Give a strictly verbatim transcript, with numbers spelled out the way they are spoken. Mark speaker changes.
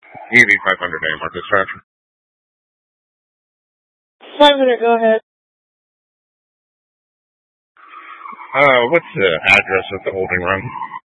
Speaker 1: E V five hundred A M R dispatcher.
Speaker 2: five hundred, go ahead.
Speaker 1: Uh, what's the address of the holding room?